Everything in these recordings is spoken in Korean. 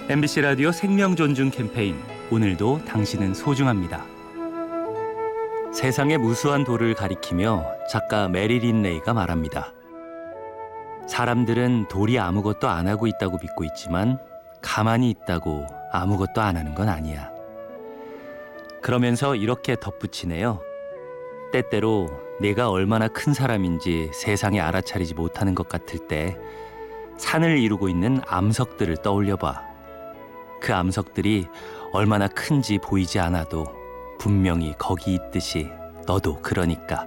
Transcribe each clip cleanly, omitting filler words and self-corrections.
MBC 라디오 생명 존중 캠페인 오늘도 당신은 소중합니다. 세상의 무수한 도를 가리키며 작가 메릴린 레이가 말합니다. 사람들은 돌이 아무것도 안 하고 있다고 믿고 있지만 가만히 있다고 아무것도 안 하는 건 아니야. 그러면서 이렇게 덧붙이네요. 때때로 내가 얼마나 큰 사람인지 세상에 알아차리지 못하는 것 같을 때 산을 이루고 있는 암석들을 떠올려봐. 그 암석들이 얼마나 큰지 보이지 않아도 분명히 거기 있듯이 너도 그러니까.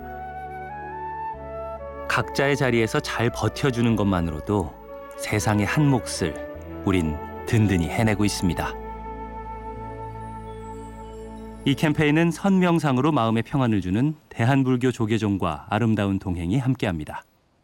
각자의 자리에서 잘 버텨주는 것만으로도 세상의 한 몫을 우린 든든히 해내고 있습니다. 이 캠페인은 선명상으로 마음의 평안을 주는 대한불교 조계종과 아름다운 동행이 함께합니다.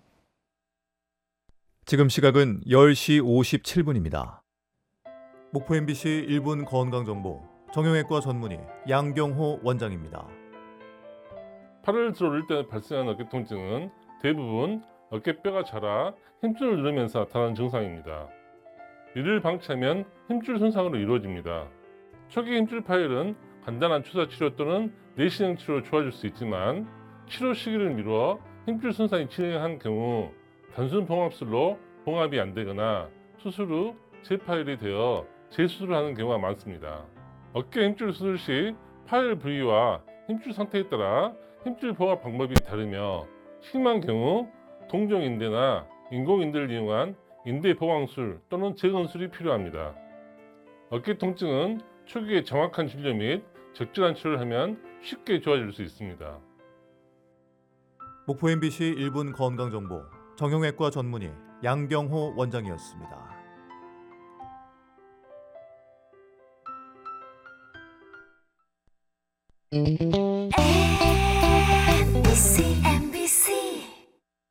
지금 시각은 10시 57분입니다. 목포 MBC 1분 건강정보 정형외과 전문의 양경호 원장입니다. 팔을 들어 올릴 때 발생하는 어깨 통증은 대부분 어깨뼈가 자라 힘줄을 누르면서 나타나는 증상입니다. 이를 방치하면 힘줄 손상으로 이루어집니다. 초기 힘줄 파열은 간단한 주사 치료 또는 내시경 치료로 좋아질 수 있지만 치료 시기를 미루어 힘줄 손상이 진행한 경우 단순 봉합술로 봉합이 안 되거나 수술 후 재파열이 되어 재수술을 하는 경우가 많습니다. 어깨 힘줄 수술 시 파열 부위와 힘줄 상태에 따라 힘줄 봉합 방법이 다르며 심한 경우 동종인대나 인공인대를 이용한 인대 보강술 또는 재건술이 필요합니다. 어깨 통증은 초기에 정확한 진료 및 적절한 치료를 하면 쉽게 좋아질 수 있습니다. 목포 MBC 1분 건강정보 정형외과 전문의 양경호 원장이었습니다. 에이